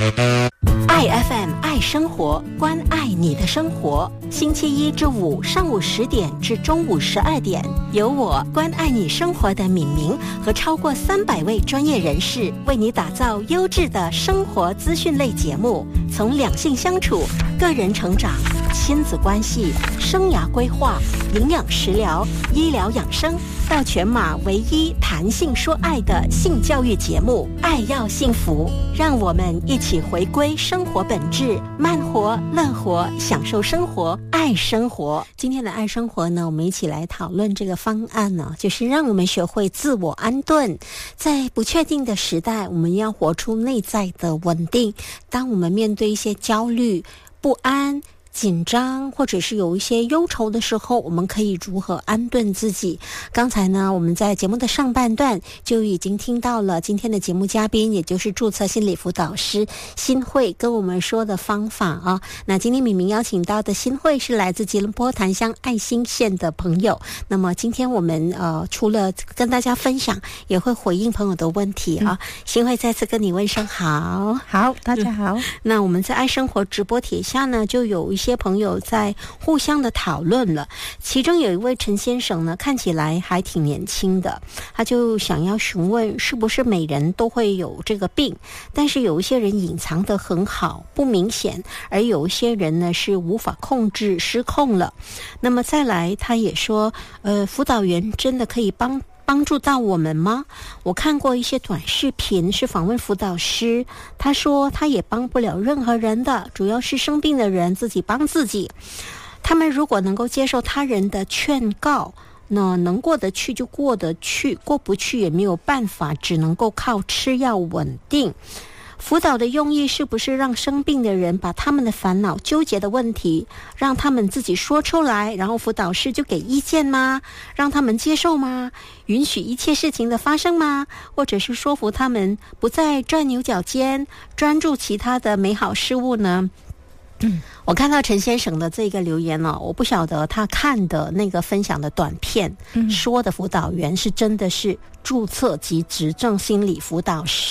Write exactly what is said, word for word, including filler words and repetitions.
爱 F M 爱生活，关爱你的生活。星期一至五上午十点至中午十二点，由我关爱你生活的敏明和超过三百位专业人士为你打造优质的生活资讯类节目，从两性相处、个人成长、亲子关系、生涯规划、营养食疗、医疗养生，到全马唯一谈性说爱的性教育节目《爱要幸福》，让我们一起回归生活本质，慢活、乐活，享受生活，爱生活。今天的爱生活呢，我们一起来讨论这个方案呢，就是让我们学会自我安顿。在不确定的时代，我们要活出内在的稳定。当我们面对一些焦虑、不安、紧张或者是有一些忧愁的时候，我们可以如何安顿自己？刚才呢，我们在节目的上半段就已经听到了今天的节目嘉宾，也就是注册心理辅导师新慧跟我们说的方法啊。那今天敏明邀请到的新慧是来自吉隆坡檀香爱心县的朋友。那么今天我们呃除了跟大家分享，也会回应朋友的问题啊。嗯、新慧再次跟你问声好。 好，大家好。嗯、 那我们在爱生活直播帖下呢，就有一些些朋友在互相的讨论了，其中有一位陈先生呢，看起来还挺年轻的，他就想要询问是不是每人都会有这个病，但是有一些人隐藏得很好，不明显，而有一些人呢是无法控制，失控了。那么再来，他也说，呃，辅导员真的可以帮帮助到我们吗？我看过一些短视频是访问辅导师，他说他也帮不了任何人的，主要是生病的人自己帮自己。他们如果能够接受他人的劝告，那能过得去就过得去，过不去也没有办法，只能够靠吃药稳定。辅导的用意是不是让生病的人把他们的烦恼、纠结的问题让他们自己说出来，然后辅导师就给意见吗？让他们接受吗？允许一切事情的发生吗？或者是说服他们不再钻牛角尖，专注其他的美好事物呢？嗯，我看到陈先生的这个留言哦，我不晓得他看的那个分享的短片、嗯、说的辅导员是真的是注册及执证心理辅导师